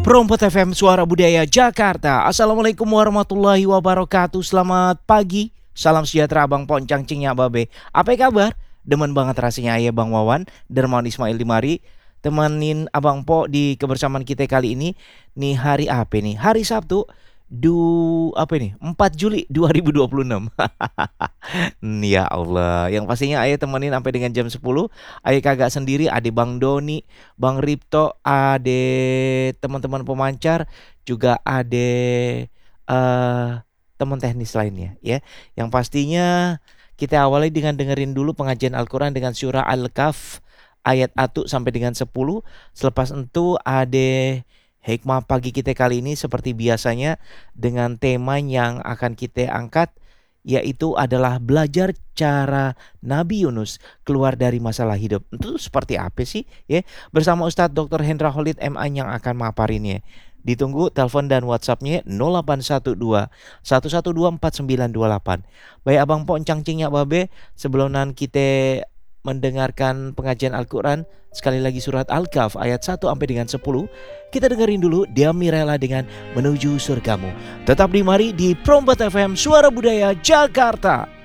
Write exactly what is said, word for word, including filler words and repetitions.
Prompot F M Suara Budaya Jakarta. Assalamualaikum warahmatullahi wabarakatuh. Selamat pagi. Salam sejahtera Abang Poncang Cingnya Babe. Apa kabar? Demen banget rasanya ayah Bang Wawan Dermawan Ismail di Mari. Temenin Abang Po di kebersamaan kita kali ini. Nih hari apa nih? Hari Sabtu. Du apa nih? empat Juli dua ribu dua puluh enam. Ya Allah, yang pastinya ayah temenin sampai dengan jam sepuluh. Ayah kagak sendiri, ade Bang Doni, Bang Ripto, ade teman-teman pemancar, juga ade eh teman teknis lainnya ya. Yang pastinya kita awali dengan dengerin dulu pengajian Al-Qur'an dengan surah Al-Kahf ayat satu sampai dengan sepuluh. Selepas itu ade hikmah pagi kita kali ini seperti biasanya dengan tema yang akan kita angkat, yaitu adalah belajar cara Nabi Yunus keluar dari masalah hidup. Itu seperti apa sih ya? Bersama Ustadz doktor Hendra Khalid M A yang akan maparinnya. Ditunggu telepon dan WhatsAppnya nol delapan satu dua satu satu dua empat sembilan dua delapan. Baik Abang Poncang Cingnya Babe, sebelum nan kita mendengarkan pengajian Al-Quran, sekali lagi surat Al-Kahf ayat satu sampai dengan sepuluh. Kita dengerin dulu Dia Mirela dengan Menuju Surgamu. Tetap di Mari di Prompot F M Suara Budaya Jakarta.